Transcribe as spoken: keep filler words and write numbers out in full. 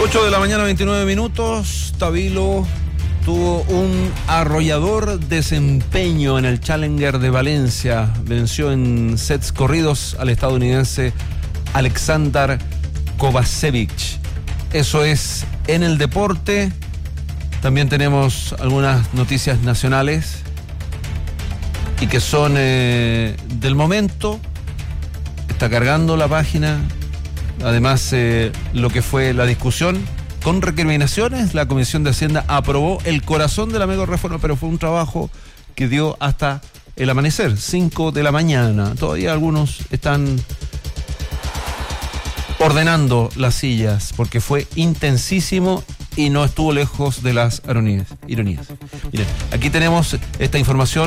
ocho de la mañana, veintinueve minutos. Tabilo tuvo un arrollador desempeño en el Challenger de Valencia. Venció en sets corridos al estadounidense Aleksandar Kovacevic. Eso es en el deporte. También tenemos algunas noticias nacionales y que son eh, del momento. Está cargando la página. Además, eh, lo que fue la discusión con recriminaciones, la Comisión de Hacienda aprobó el corazón de la mega reforma, pero fue un trabajo que dio hasta el amanecer, cinco de la mañana. Todavía algunos están ordenando las sillas porque fue intensísimo y no estuvo lejos de las ironías. ironías. Miren, aquí tenemos esta información.